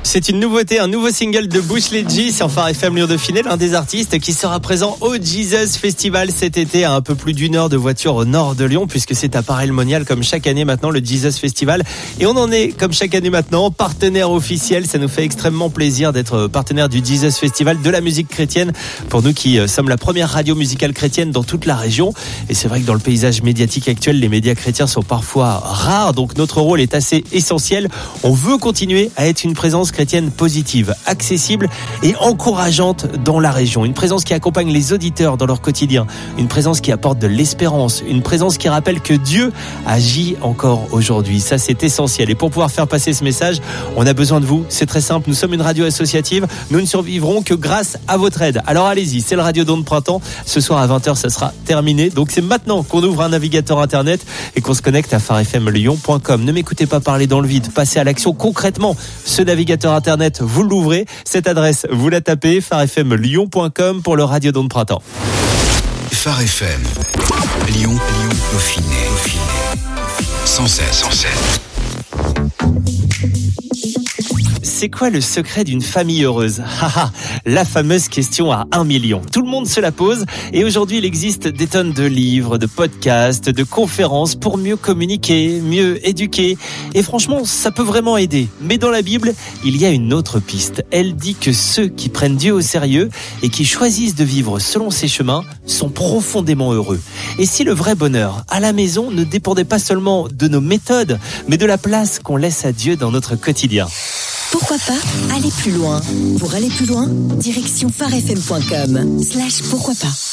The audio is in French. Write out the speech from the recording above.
C'est une nouveauté, un nouveau single de Bush Leggett sur Phare FM Lyon-Dauphiné, l'un des artistes qui sera présent au Jesus Festival cet été à un peu plus d'une heure de voiture au nord de Lyon, puisque c'est à Paray-le-Monial comme chaque année maintenant le Jesus Festival. Et on en est comme chaque année maintenant partenaire officiel. Ça nous fait extrêmement plaisir d'être partenaire du Jesus Festival de la musique chrétienne. Pour nous qui sommes la première radio musicale chrétienne dans toute la région. Et c'est vrai que dans le paysage médiatique actuel, les médias chrétiens sont parfois rares. Donc notre rôle est assez essentiel. On veut continuer à être une présence chrétienne positive, accessible et encourageante dans la région. Une présence qui accompagne les auditeurs dans leur quotidien. Une présence qui apporte de l'espérance. Une présence qui rappelle que Dieu agit encore aujourd'hui. Ça, c'est essentiel. Et pour pouvoir faire passer ce message, on a besoin de vous. C'est très simple. Nous sommes une radio associative. Nous ne survivrons que grâce à votre aide. Alors allez-y, c'est le Radiodon de printemps. Ce soir à 20h, ça sera terminé. Donc c'est maintenant qu'on ouvre un navigateur internet et qu'on se connecte à pharefmlyon.com. Ne m'écoutez pas parler dans le vide. Passez à l'action concrètement. Ce navigateur internet, vous l'ouvrez. Cette adresse, vous la tapez, pharefmlyon.com pour le Radiodon de printemps. Phare FM, Lyon, Dauphiné, 107. C'est quoi le secret d'une famille heureuse ? La fameuse question à 1 million. Tout le monde se la pose et aujourd'hui il existe des tonnes de livres, de podcasts, de conférences pour mieux communiquer, mieux éduquer. Et franchement, ça peut vraiment aider. Mais dans la Bible, il y a une autre piste. Elle dit que ceux qui prennent Dieu au sérieux et qui choisissent de vivre selon ses chemins sont profondément heureux. Et si le vrai bonheur à la maison ne dépendait pas seulement de nos méthodes, mais de la place qu'on laisse à Dieu dans notre quotidien ? Pourquoi pas aller plus loin ? Pour aller plus loin, direction pharefm.com/pourquoi pas.